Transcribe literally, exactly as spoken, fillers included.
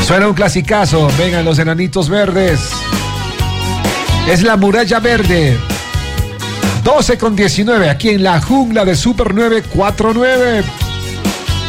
Suena un clasicazo. Vengan los Enanitos Verdes. Es la Muralla Verde. doce con diecinueve aquí en la jungla de Super nueve cuatro nueve.